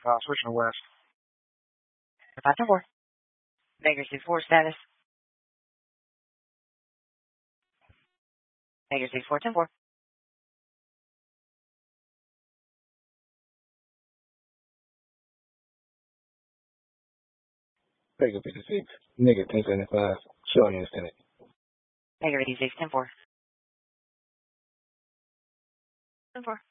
switching to west. 5-4. Baker 6-4 status. Baker 6-4, 10-4. Baker 56, nigga 1075, showing you instead. Baker 86, 10-4. 10-4.